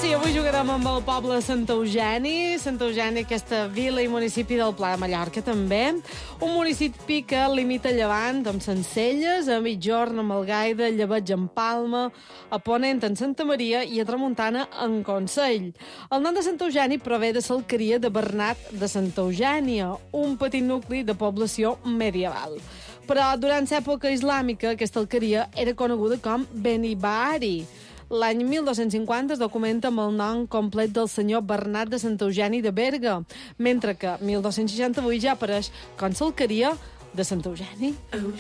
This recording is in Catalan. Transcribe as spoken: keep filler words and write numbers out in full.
sí, avui jugarem amb el poble de Sant Eugeni. Sant Eugeni, aquesta vila i municipi del Pla de Mallorca, també. Un municipi que limita a llevant amb Sencelles, a migjorn amb Algaida, a llebeig amb Palma, a Ponent en Santa Maria i a Tramuntana en Consell. El nom de Sant Eugeni prové de l'alqueria de Bernat de Santa Eugènia, un petit nucli de població medieval. Però durant l'època islàmica, aquesta alqueria era coneguda com Benibari. L'any mil dos-cents cinquanta es documenta amb el nom complet del senyor Bernat de Sant Eugeni de Berga, mentre que mil dos-cents seixanta-vuit ja apareix com l'alqueria de Sant Eugeni.